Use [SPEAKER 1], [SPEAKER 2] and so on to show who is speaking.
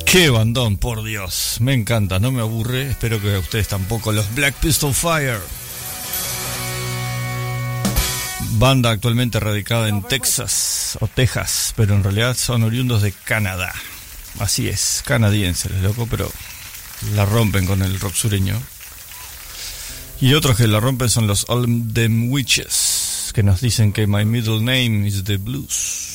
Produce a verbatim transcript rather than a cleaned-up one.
[SPEAKER 1] Qué bandón, por Dios. Me encanta, no me aburre. Espero que a ustedes tampoco. Los Black Pistol Fire. Banda actualmente radicada en Texas o Texas, pero en realidad son oriundos de Canadá. Así es, canadienses, loco, pero la rompen con el rock sureño. Y otros que la rompen son los All Them Witches, que nos dicen que My Middle Name is the Blues.